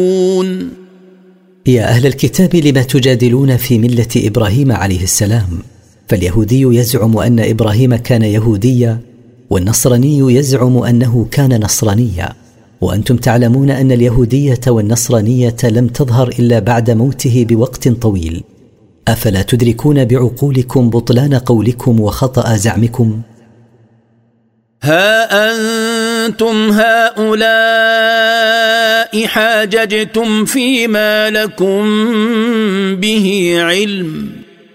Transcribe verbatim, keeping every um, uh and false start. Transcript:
يا أهل الكتاب لما تجادلون في ملة إبراهيم عليه السلام؟ فاليهودي يزعم أن إبراهيم كان يهوديا، والنصراني يزعم أنه كان نصرانيا، وأنتم تعلمون أن اليهودية والنصرانية لم تظهر إلا بعد موته بوقت طويل. أفلا تدركون بعقولكم بطلان قولكم وخطأ زعمكم؟ ها أنتم هؤلاء حاججتم فيما لكم به علم